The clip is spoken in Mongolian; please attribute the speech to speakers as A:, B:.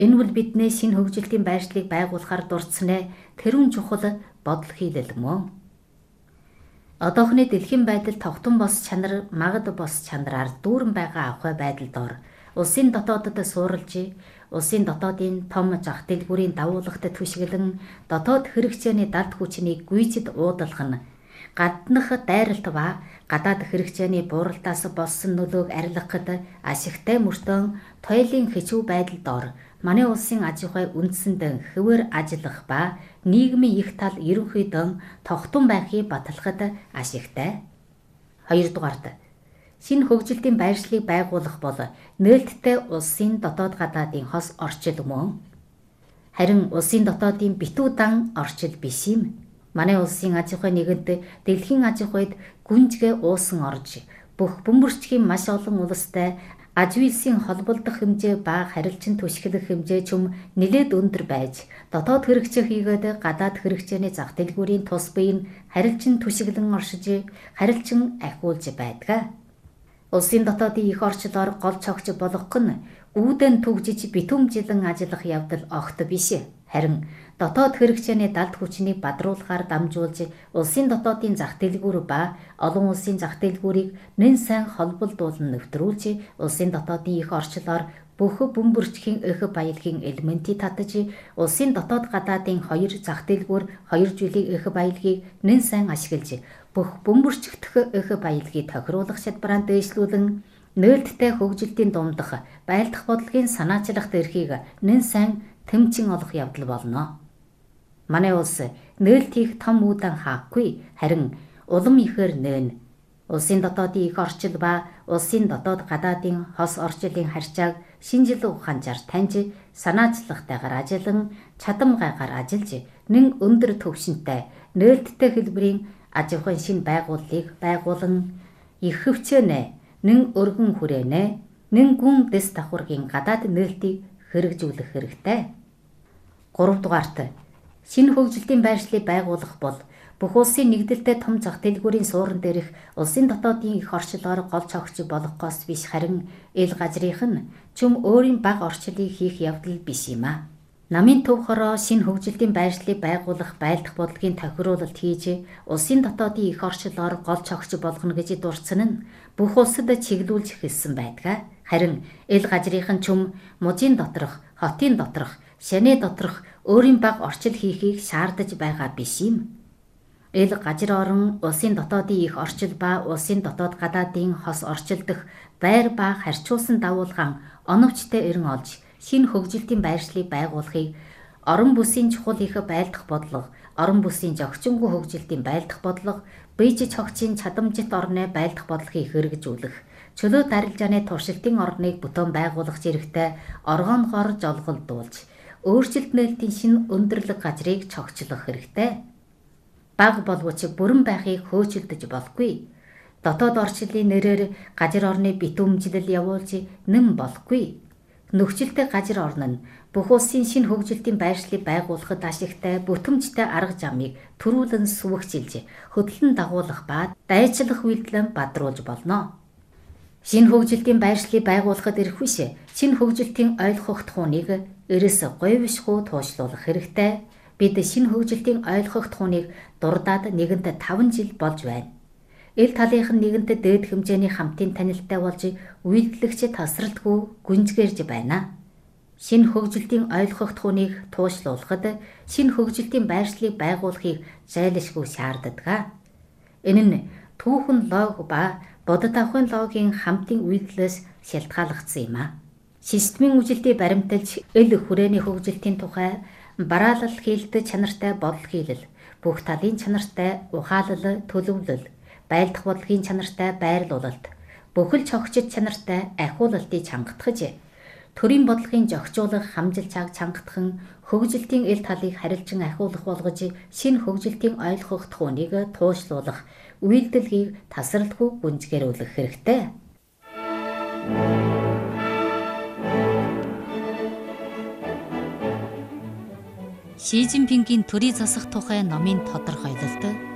A: Энэ бол бидний шинэ хөгжилтийн байршлыг байгуулахаар дурдсанаа тэрүүн чухал бодол хийлэл мөн. Одоохны дэлхийн байдал тогтун бос чанар, магад бос чанараар дүүрэн байгаа авахай байдал доор улсын дотоодод суурилж, улсын дотоодын том зах дэлгүүрийн дагуулгад түшиглэн дотоод хэрэгцээний далд хүчнийг гүйцэд уудалгах нь гаднах дайралт ба гадаад хэрэгцээний бууралтаас болсон нөлөөг арилгахад ашигтай мөртөө тойлын хэцүү байдал доор манай улсын аж ахуй үндсэнд хэвээр ажиллах ба нийгмийн их тал ерөнхийдөө тогтун байхыг баталгахад ашигтай. Хоёрдугаарт шинэ хөгжилтийн байршлыг байгуулах бол нээлттэй улсын дотоод гадаадын хос орчил мөн. Харин улсын дотоодын битүү дан орчил биш юм. Манай улсын аж ахуй нэгэнт дэлхийн аж ахуйд гүнзгий уусан орж бүх бөмбөрчгийн маш олон улстай аж үйлсийн холбогдох хэмжээ ба харилцан түшиглэх хэмжээ ч нэлээд өндөр байж дотоод хэрэгцээ хийгээд гадаад хэрэгцээний зах дэлгүүрийн тус бие нь харилцан түшиглэн оршиж харилцан ахиулж байдаг. Улсын дотоодын их орчлоор гол цогч болгох нь үүдэн түгжиж битүүмжилэн ажиллах явдал огт биш. Харин дотоод хэрэгцээний далд хүчнийг бадруулахаар дамжуулж улсын дотоодын зах дэлгүүр ба олон улсын зах дэлгүүрийг нэн сайн холбогдуулан нэвтрүүлж улсын дотоодын их орчлоор бүх бөмбөрчхийн их баялагын элементийг татаж улсын дотоод гадаадын хоёр зах дэлгүүр хоёр жилийн их баялагийг нэн сайн ашиглаж бүх бөмбөрчгдөх их баялагийг тохируулах чадвараа дээшлүүлэн нээлттэй хөгжилтийн дундах байлдах бодлогын санаачлах эрхийг нэн сайн тэмцэн олох явдал болно. Манай улс нээлт хийх том үдэн хаахгүй, харин улам ихээр нээн. Улсын дотоодын их орчил ба улсын дотоод гадаадын хос орчилын харьцааг шинжил ухаанчаар таньж санаачлалтайгаар ажиллан чадамгайгаар ажиллаж нэн өндөр төвшөнтэй нээлттэй хэлбэрийн аж ахуйн шинэ байгууллагыг байгуулан их хөвчөөнэ нэн өргөн хүрээнэ нэн гүн дэс давхаргийн гадаад нээлтийг хэрэгжүүлэх хэрэгтэй. 3 дугаарт шинэ хөгжилтийн байршлыг байгуулах бол бүх улсын нэгдэлтэй том зах дэлгүүрийн суурин дээрх улсын дотоодын их орчлоор гол цогч болохоос биш харин ил газрынх нь чүм өөрийн бага орчлыг хийх явдал биш юм а. Намын төв хороо шинэ хөгжилтийн байршлыг байгуулах байлдах бодлогын тохируулалт хийж улсын дотоодын их орчлоор гол цогч болгоно гэж дурдсан нь бүх улсад чиглүүлж хэлсэн байдаг. Харин ил газрынх нь чүм мужийн доторх, хотын доторх, шанэ доторх өөрийн бага орчил хийхийг шаардаж байгаа биш юм. Ил газар орон улсын дотоодын их орчил ба улсын дотоод гадаадын хос орчил дэх байр ба харьцуулсан дагуулгаан оновчтой эрен олж шинэ хөгжилтийн байршлыг байгуулахыг орон бүсийн чухал их байлдах бодлого, орон бүсийн зохицонгүй хөгжилтийн байлдах бодлого, бийж цогцын чадамжит орны байлдах бодлогыг хэрэгжүүлэх, чөлөө дарилжааны туршилтын орныг бүтэн байгуулах зэрэгтэй оргонгоор жолголдуулж, өөрчлөлт нээлтийн шинэ өндөрлөг газрыг цогцлох хэрэгтэй. Бага боловч бүрэн байхыг хөөцөлдөж болохгүй. Дотоод орчлын нэрээр газар орны битүүмжлэл явуулж нэм болохгүй. Нөхцөлтэй газар орн нь бүх улсын шинэ хөгжилтийн байршлыг байгуулахад ашигтай бүтэмжтэй арга замыг төрүүлэн сүвэгчилж, хөдлөн дагуулах ба дайчлах үйлдэлэн бадруулж болно. Шинэ хөгжилтийн байршлыг байгуулахад эрхвиш шинэ хөгжилтийн ойлгох тухайг эрс говьшгүй туушлуулах хэрэгтэй. Бид шинэ хөгжилтийн ойлгох тухайг дурдаад нэгэнт 5 жил болж байна. Ил талынх нь нэгэнт дээд хэмжээний хамтын танилтай болж үйлдэлэгч тасралтгүй гүнзгээрж байна. Шинэ хөгжилтийн ойлгох тухайг туушлуулахад шинэ хөгжилтийн байршлыг байгуулахыг зайлшгүй шаарддаг. Энэ нь түүхэн лог ба бодит авахын логийн хамтын үйлдэлээс шалтгаалагдсан юм а. Системийн үжилтийг баримталж ил хүрээний хөгжилтийн тухай бараалал хийлдэг чанартай бодол хийлэл, бүх талын чанартай ухаалал төлөвлөл, байлдах бодлогын чанартай байрлуулалт, бүхэл цогцит чанартай ахиулалтыг чангатгаж, төрийн бодлогын зохицуулах хамжилчааг чангатхан хөгжилтийн ил талыг харилцан ахиулах болгож шинэ хөгжилтийн ойлгох тухайг туушлуулах үйлдэлгийг тасралтгүй гүнзгийрүүлэх хэрэгтэй. Ши Цзиньпингийн төрийн засах тухай номын тодорхойлолт